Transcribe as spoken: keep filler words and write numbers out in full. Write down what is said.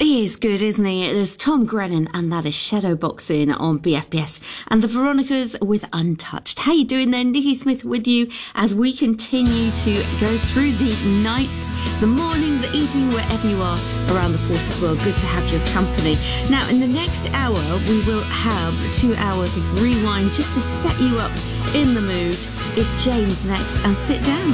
He is good, isn't he? There's Tom Grennan, and that is Shadowboxing on B F B S. And the Veronicas with Untouched. How you doing there? Nikki Smith with you as we continue to go through the night, the morning, the evening, wherever you are around the Forces world. Good to have your company. Now, in the next hour, we will have two hours of rewind just to set you up in the mood. It's James next, and sit down.